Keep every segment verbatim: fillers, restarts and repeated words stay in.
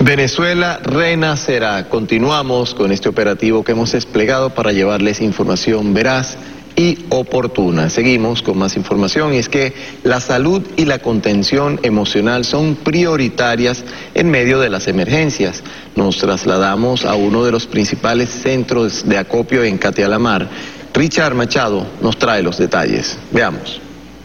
Venezuela renacerá. Continuamos con este operativo que hemos desplegado para llevarles información veraz y oportuna. Seguimos con más información y es que la salud y la contención emocional son prioritarias en medio de las emergencias. Nos trasladamos a uno de los principales centros de acopio en Catealamar. Richard Machado nos trae los detalles. Veamos.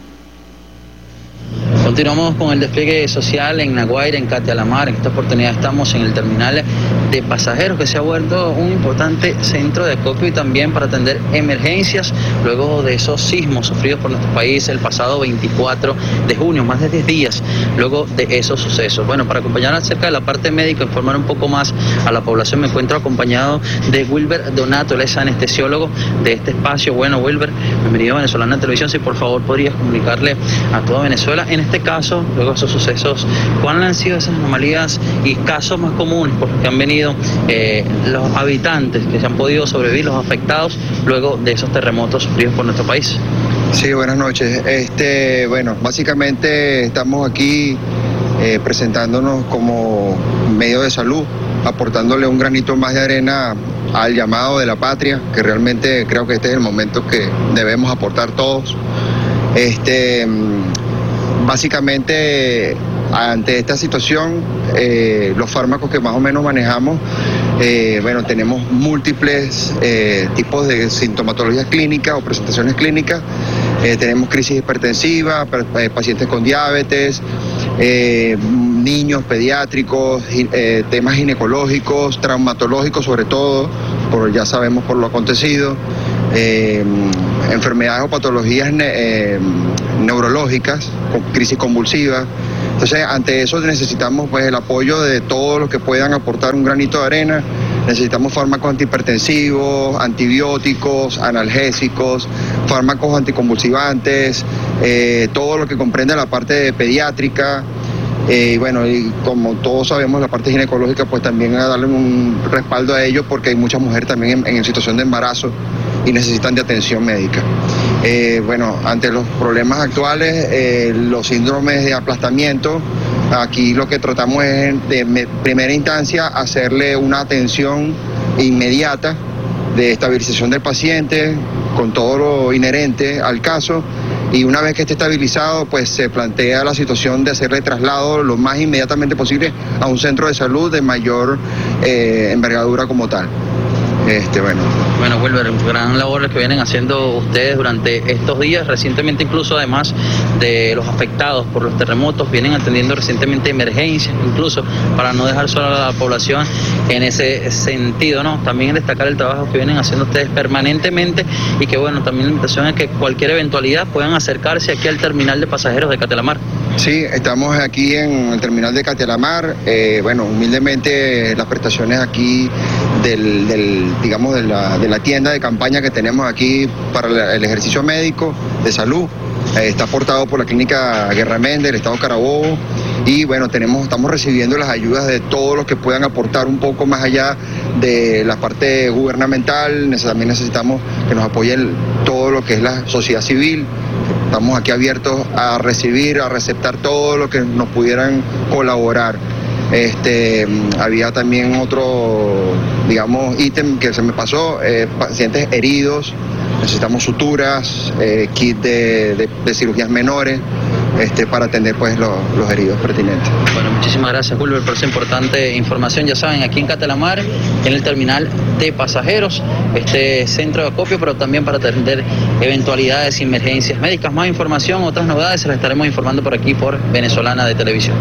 Continuamos con el despliegue social en La Guaira, en Catealamar. En esta oportunidad estamos en el terminal de pasajeros que se ha vuelto un importante centro de acopio y también para atender emergencias luego de esos sismos sufridos por nuestro país el pasado veinticuatro de junio, más de diez días luego de esos sucesos. Bueno, para acompañar acerca de la parte médica, informar un poco más a la población, me encuentro acompañado de Wilber Donato, él es anestesiólogo de este espacio. Bueno, Wilber, bienvenido a Venezolana Televisión. Si por favor podrías comunicarle a toda Venezuela, en este caso, luego de esos sucesos, ¿cuáles han sido esas anomalías y casos más comunes por los que han venido eh, los habitantes que se han podido sobrevivir, los afectados, luego de esos terremotos sufridos por nuestro país? Sí, buenas noches. Este, bueno, básicamente estamos aquí eh, presentándonos como medio de salud, aportándole un granito más de arena al llamado de la patria, que realmente creo que este es el momento que debemos aportar todos. Este... Básicamente, ante esta situación, eh, los fármacos que más o menos manejamos, eh, bueno, tenemos múltiples eh, tipos de sintomatologías clínicas o presentaciones clínicas. Eh, tenemos crisis hipertensiva, eh, pacientes con diabetes, eh, niños pediátricos, eh, temas ginecológicos, traumatológicos sobre todo, por, ya sabemos por lo acontecido, eh, enfermedades o patologías eh, neurológicas, con crisis convulsiva. Entonces, ante eso necesitamos pues el apoyo de todos los que puedan aportar un granito de arena. Necesitamos fármacos antihipertensivos, antibióticos, analgésicos, fármacos anticonvulsivantes, eh, todo lo que comprende la parte pediátrica. Y eh, bueno, y como todos sabemos, la parte ginecológica, pues también a darle un respaldo a ellos, porque hay muchas mujeres también en, en situación de embarazo y necesitan de atención médica. Eh, bueno, ante los problemas actuales, eh, los síndromes de aplastamiento, aquí lo que tratamos es de primera instancia hacerle una atención inmediata de estabilización del paciente con todo lo inherente al caso, y una vez que esté estabilizado, pues se plantea la situación de hacerle traslado lo más inmediatamente posible a un centro de salud de mayor eh, envergadura como tal. Este, bueno. Bueno, Wilber, gran labor que vienen haciendo ustedes durante estos días. Recientemente, incluso además de los afectados por los terremotos, vienen atendiendo recientemente emergencias, incluso para no dejar sola a la población en ese sentido, ¿no? También destacar el trabajo que vienen haciendo ustedes permanentemente y que, bueno, también la invitación es que cualquier eventualidad puedan acercarse aquí al terminal de pasajeros de Catealamar. Sí, estamos aquí en el terminal de Catealamar. Eh, bueno, humildemente las prestaciones aquí del, del digamos, de la, de la tienda de campaña que tenemos aquí para el ejercicio médico de salud, eh, está aportado por la clínica Guerra Méndez, del Estado Carabobo, y bueno, tenemos, estamos recibiendo las ayudas de todos los que puedan aportar un poco más allá de la parte gubernamental. También necesitamos que nos apoyen todo lo que es la sociedad civil. Estamos aquí abiertos a recibir, a receptar todo lo que nos pudieran colaborar. Este, había también otro, digamos, ítem que se me pasó, eh, pacientes heridos, necesitamos suturas, eh, kit de, de, de cirugías menores, este, para atender pues los, los heridos pertinentes. Bueno, muchísimas gracias, Wilber, por esa importante información. Ya saben, aquí en Catealamar, en el terminal de pasajeros, este centro de acopio, pero también para atender eventualidades y emergencias médicas. Más información, otras novedades, se las estaremos informando por aquí por Venezolana de Televisión.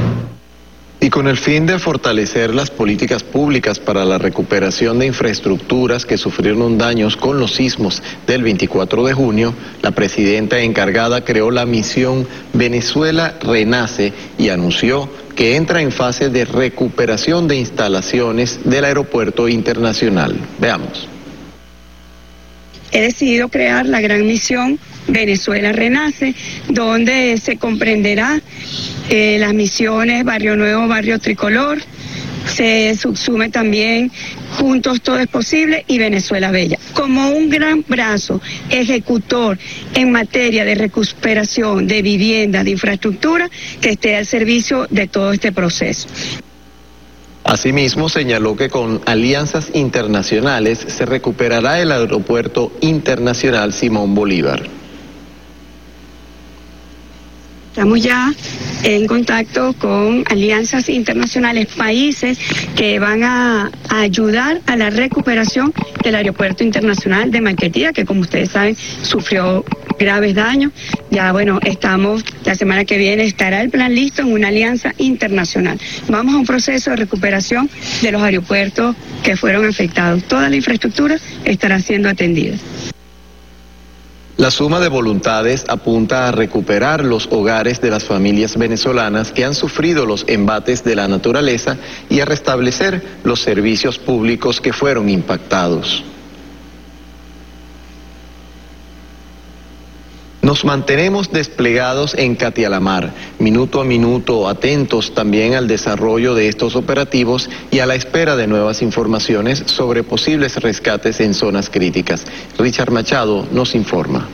Y con el fin de fortalecer las políticas públicas para la recuperación de infraestructuras que sufrieron daños con los sismos del veinticuatro de junio, la presidenta encargada creó la misión Venezuela Renace y anunció que entra en fase de recuperación de instalaciones del aeropuerto internacional. Veamos. He decidido crear la gran misión Venezuela Renace, donde se comprenderá eh, las misiones Barrio Nuevo, Barrio Tricolor, se subsume también Juntos Todo es Posible y Venezuela Bella, como un gran brazo ejecutor en materia de recuperación de vivienda, de infraestructura, que esté al servicio de todo este proceso. Asimismo, señaló que con alianzas internacionales se recuperará el Aeropuerto Internacional Simón Bolívar. Estamos ya en contacto con alianzas internacionales, países que van a, a ayudar a la recuperación del Aeropuerto Internacional de Maiquetía, que como ustedes saben sufrió graves daños. Ya bueno, estamos, la semana que viene estará el plan listo en una alianza internacional. Vamos a un proceso de recuperación de los aeropuertos que fueron afectados. Toda la infraestructura estará siendo atendida. La suma de voluntades apunta a recuperar los hogares de las familias venezolanas que han sufrido los embates de la naturaleza y a restablecer los servicios públicos que fueron impactados. Nos mantenemos desplegados en Catialamar, minuto a minuto, atentos también al desarrollo de estos operativos y a la espera de nuevas informaciones sobre posibles rescates en zonas críticas. Richard Machado nos informa.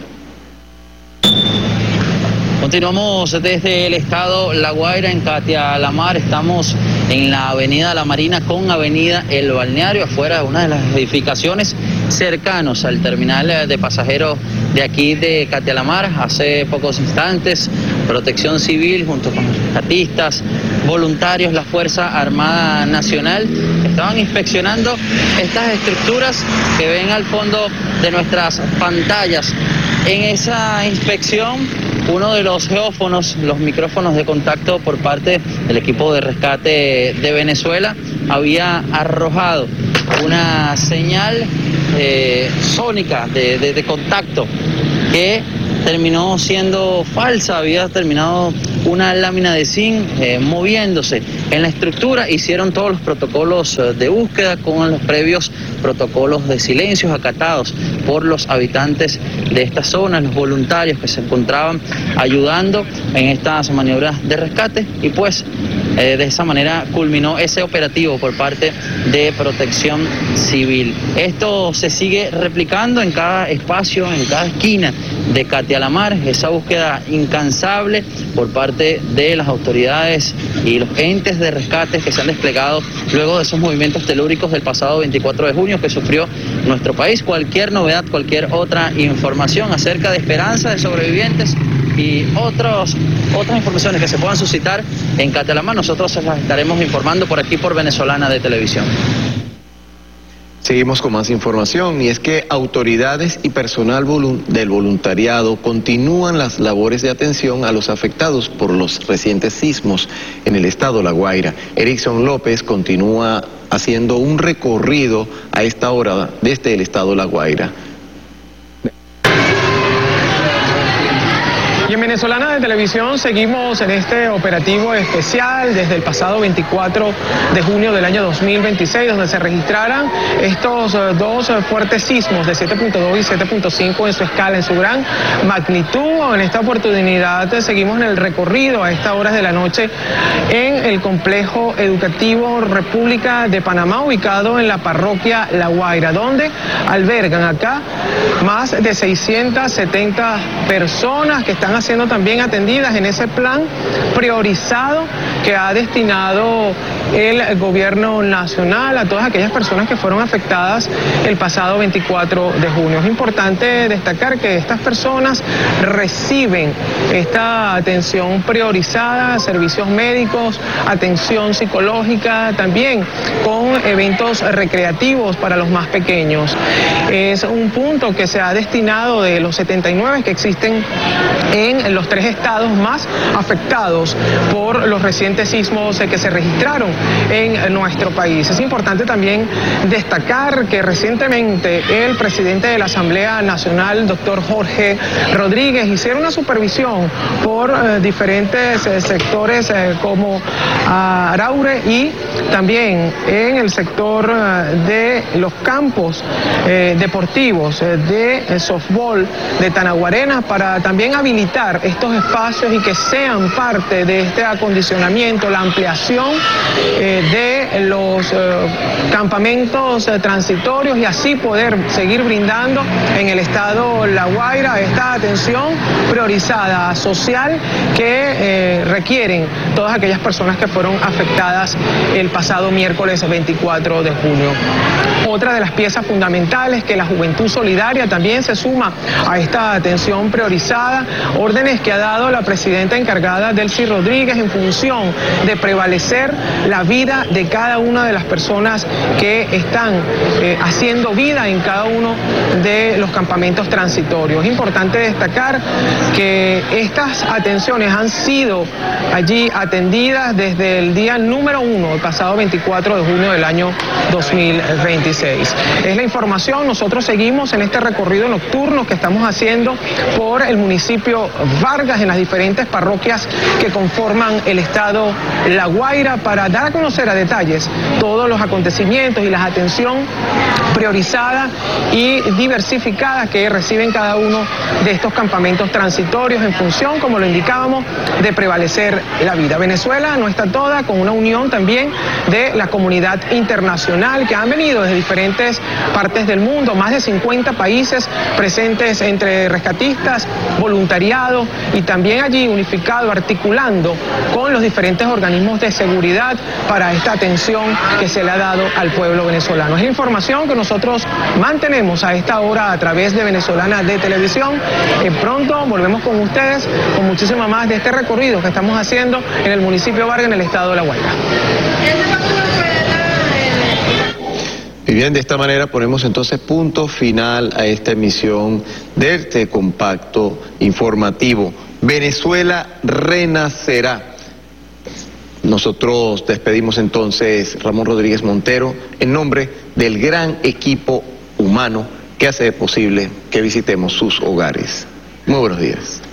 Continuamos desde el estado La Guaira en Catialamar. Estamos en la avenida La Marina con avenida El Balneario, afuera de una de las edificaciones cercanos al terminal de pasajeros de aquí de Catialamar. Hace pocos instantes, Protección Civil junto con rescatistas, voluntarios, la Fuerza Armada Nacional estaban inspeccionando estas estructuras que ven al fondo de nuestras pantallas. En esa inspección, uno de los geófonos, los micrófonos de contacto por parte del equipo de rescate de Venezuela, había arrojado una señal eh, sónica de, de, de contacto que terminó siendo falsa. Había terminado una lámina de zinc eh, moviéndose en la estructura. Hicieron todos los protocolos eh, de búsqueda con los previos protocolos de silencios acatados por los habitantes de esta zona, los voluntarios que se encontraban ayudando en estas maniobras de rescate, y pues eh, de esa manera culminó ese operativo por parte de Protección Civil. Esto se sigue replicando en cada espacio, en cada esquina de Catialamar, esa búsqueda incansable por parte de las autoridades y los entes de rescate que se han desplegado luego de esos movimientos telúricos del pasado veinticuatro de junio que sufrió nuestro país. Cualquier novedad, cualquier otra información acerca de esperanza de sobrevivientes y otros, otras informaciones que se puedan suscitar en Catialamar, nosotros las estaremos informando por aquí por Venezolana de Televisión. Seguimos con más información, y es que autoridades y personal volu- del voluntariado continúan las labores de atención a los afectados por los recientes sismos en el estado La Guaira. Erickson López continúa haciendo un recorrido a esta hora desde el estado La Guaira. Y en Venezolana de Televisión seguimos en este operativo especial desde el pasado veinticuatro de junio del año dos mil veintiséis, donde se registraran estos dos fuertes sismos de siete punto dos y siete punto cinco en su escala, en su gran magnitud. En esta oportunidad seguimos en el recorrido a estas horas de la noche en el complejo educativo República de Panamá, ubicado en la parroquia La Guaira, donde albergan acá más de seiscientas setenta personas que están siendo también atendidas en ese plan priorizado que ha destinado el gobierno nacional a todas aquellas personas que fueron afectadas el pasado veinticuatro de junio. Es importante destacar que estas personas reciben esta atención priorizada, servicios médicos, atención psicológica, también con eventos recreativos para los más pequeños. Es un punto que se ha destinado de los setenta y nueve que existen en en los tres estados más afectados por los recientes sismos que se registraron en nuestro país. Es importante también destacar que recientemente el presidente de la Asamblea Nacional, doctor Jorge Rodríguez, hicieron una supervisión por eh, diferentes eh, sectores eh, como Araure y también en el sector eh, de los campos eh, deportivos eh, de eh, softball de Tanaguarena, para también habilitar ocupar estos espacios y que sean parte de este acondicionamiento, la ampliación eh, de los eh, campamentos eh, transitorios y así poder seguir brindando en el estado La Guaira esta atención priorizada social que eh, requieren todas aquellas personas que fueron afectadas el pasado miércoles veinticuatro de junio. Otra de las piezas fundamentales que la Juventud Solidaria también se suma a esta atención priorizada, órdenes que ha dado la presidenta encargada Delcy Rodríguez en función de prevalecer la vida de cada una de las personas que están eh, haciendo vida en cada uno de los campamentos transitorios. Es importante destacar que estas atenciones han sido allí atendidas desde el día número uno, el pasado veinticuatro de junio del año dos mil veintiséis. Es la información, nosotros seguimos en este recorrido nocturno que estamos haciendo por el municipio Vargas en las diferentes parroquias que conforman el estado La Guaira para dar a conocer a detalles todos los acontecimientos y la atención priorizada y diversificada que reciben cada uno de estos campamentos transitorios en función, como lo indicábamos, de prevalecer la vida. Venezuela no está toda, con una unión también de la comunidad internacional que han venido desde diferentes partes del mundo, más de cincuenta países presentes entre rescatistas, voluntariado y también allí unificado, articulando con los diferentes organismos de seguridad para esta atención que se le ha dado al pueblo venezolano. Es la información que nosotros mantenemos a esta hora a través de Venezolana de Televisión. Eh, pronto volvemos con ustedes con muchísimo más de este recorrido que estamos haciendo en el municipio Vargas, en el estado de La Guaira. Y bien, de esta manera ponemos entonces punto final a esta emisión de este compacto informativo. Venezuela renacerá. Nosotros despedimos entonces Ramón Rodríguez Montero en nombre del gran equipo humano que hace posible que visitemos sus hogares. Muy buenos días.